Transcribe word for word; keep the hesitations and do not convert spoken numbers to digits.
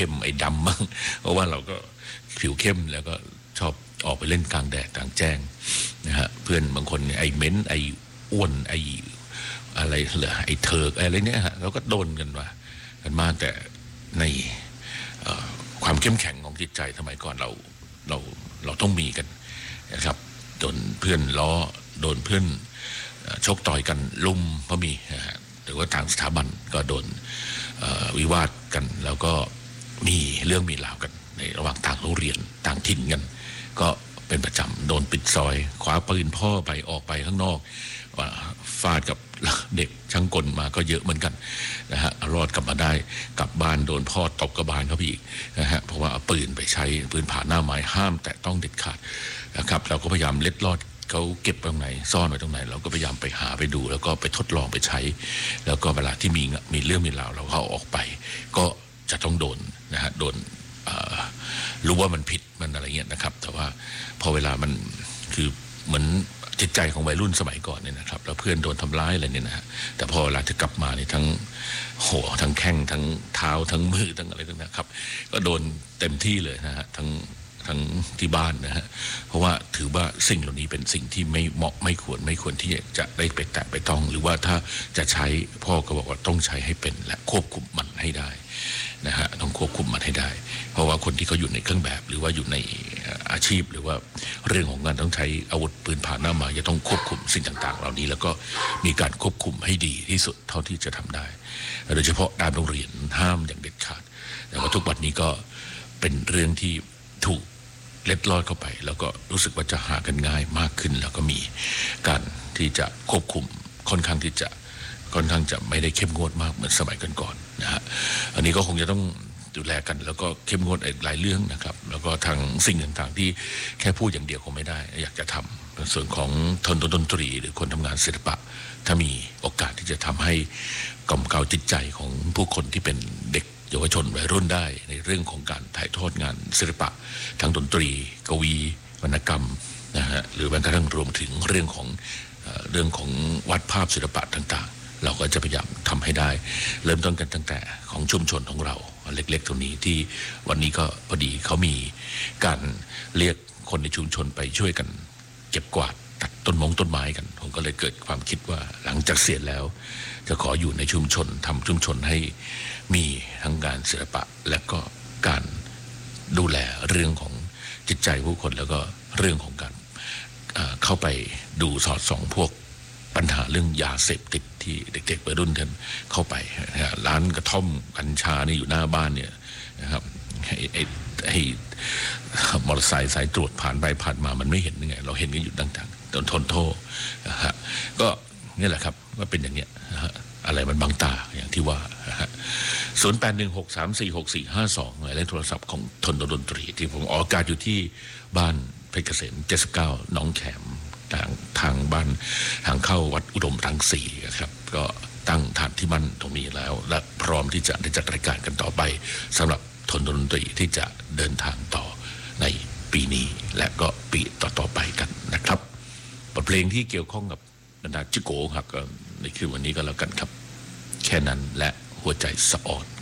เข้มไอ้ดำมั่งเพราะว่าเราก็ผิวเข้มแล้วก็ชอบออกไปเล่นกลางแดดกลางแจ้งนะฮะเพื่อนบางคนไอ้เม้นไอ้อ้วนไอ้อะไรเหรอไอ้เถิกอะไรเนี้ยฮะเราก็โดนกันมากันมากแต่ในความเข้มแข็งของจิตใจสมัยก่อนเราเราเราต้องมีกันนะครับโดนเพื่อนล้อโดนเพื่อนชกต่อยกันลุมก็มีนะฮะหรือว่าทางสถาบันก็โดนวิวาทกันแล้วก็มีเรื่องมีราวกันในระหว่างต่างโรงเรียนต่างถิ่นกันก็เป็นประจำโดนปิดซอยคว้าปืนพ่อไปออกไปข้างนอกฟาดกับเด็กช่างกลมาก็เยอะเหมือนกันนะฮะรอดกลับมาได้กลับบ้านโดนพ่อตบกระบาลเขาอีกนะฮะเพราะว่าเอาปืนไปใช้ปืนผ่าหน้าไม้ห้ามแต่ต้องเด็ดขาดนะครับเราก็พยายามเล็ดลอดเขาเก็บตรงไหนซ่อนไว้ตรงไหนเราก็พยายามไปหาไปดูแล้วก็ไปทดลองไปใช้แล้วก็เวลาที่มีมีเรื่องมีราวเราเขาออกไปก็จะต้องโดนนะฮะโดนรู้ว่ามันผิดมันอะไรเงี้ยนะครับแต่ว่าพอเวลามันคือเหมือนจิตใจของวัยรุ่นสมัยก่อนเนี่ยนะครับแล้วเพื่อนโดนทำร้ายอะไรเนี่ยนะฮะแต่พอเวลาจะกลับมาเนี่ยทั้งหัวทั้งแข้งทั้งเท้าทั้งมือทั้งอะไรต่างๆครับก็โดนเต็มที่เลยนะฮะทั้งทั้งที่บ้านนะฮะเพราะว่าถือว่าสิ่งเหล่านี้เป็นสิ่งที่ไม่เหมาะไม่ควรไม่ควรที่จะได้ไปแตะไปต้องหรือว่าถ้าจะใช้พ่อก็บอกว่าต้องใช้ให้เป็นและควบคุมมันให้ได้นะฮะต้องควบคุมมันให้ได้เพราะว่าคนที่เขาอยู่ในเครื่องแบบหรือว่าอยู่ในอาชีพหรือว่าเรื่องของงานต้องใช้อาวุธปืนผ่านหน้ามาจะต้องควบคุมสิ่งต่างๆเหล่านี้แล้วก็มีการควบคุมให้ดีที่สุดเท่าที่จะทำได้โดยเฉพาะตามโรงเรียนห้ามอย่างเด็ดขาดแต่ว่าทุกวันนี้ก็เป็นเรื่องที่ถูกเล็ดลอดเข้าไปแล้วก็รู้สึกว่าจะหากันง่ายมากขึ้นแล้วก็มีการที่จะควบคุมค่อนข้างที่จะค่อนข้างจะไม่ได้เข้มงวดมากเหมือนสมัยก่อนๆนะฮะอันนี้ก็คงจะต้องดูแลกันแล้วก็เข้มงวดอีกหลายเรื่องนะครับแล้วก็ทางสิ่งต่างๆที่แค่พูดอย่างเดียวคงไม่ได้อยากจะทำในส่วนของทนดนตรีหรือคนทำงานศิลปะถ้ามีโอกาสที่จะทำให้กล่อมเกลาจิตใจของผู้คนที่เป็นเด็กเยาวชนวัยรุ่นได้ในเรื่องของการถ่ายทอดงานศิลปะทั้งดนตรีกวีวรรณกรรมนะฮะหรือแม้กระทั่งรวมถึงเรื่องของเรื่องของวาดภาพศิลปะต่างๆเราก็จะพยายามทำให้ได้เริ่มต้นกันตั้งแต่ของชุมชนของเราเล็กๆตรงนี้ที่วันนี้ก็พอดีเขามีการเรียกคนในชุมชนไปช่วยกันเก็บกวาดตัดต้นมงต้นไม้กันผมก็เลยเกิดความคิดว่าหลังจากเสียแล้วจะขออยู่ในชุมชนทำชุมชนให้มีทั้งการศิลปะและก็การดูแลเรื่องของจิตใจผู้คนแล้วก็เรื่องของการเข้าไปดูสอดส่องพวกปัญหาเรื่องยาเสพติดที่เด็กๆวัยรุ่นกันเข้าไปร้านกระท่อมกัญชานี่อยู่หน้าบ้านเนี่ยนะครับให้ให้มอเตอร์ไซค์สายตรวจผ่านไปผ่านมามันไม่เห็นยังไงเราเห็นกันอยู่ต่างๆจนทนโทษนะฮะก็นี่แหละครับว่าเป็นอย่างเนี้ยนะฮะอะไรมันบังตาอย่างที่ว่าศูนย์แปดหนึ่งหกสามสี่หกสี่ห้าสองหมายเลขโทรศัพท์ของทนดนตรีที่ผมออกอากาศอยู่ที่บ้านเพชรเกษมเจ็ดสิบเก้าหนองแขมทางทางบ้านทางเข้าวัดอุดมรังสีครับก็ตั้งฐานที่มั่นตรงนี้แล้วและพร้อมที่จะได้จัดรายการกันต่อไปสำหรับทนดนตรีที่จะเดินทางต่อในปีนี้และก็ปีต่อๆไปกันนะครับบทเพลงที่เกี่ยวข้องกับบรรดาจิโก้ครับก็ในคืนวันนี้ก็แล้วกันครับแค่นั้นและหัวใจสะอ่อน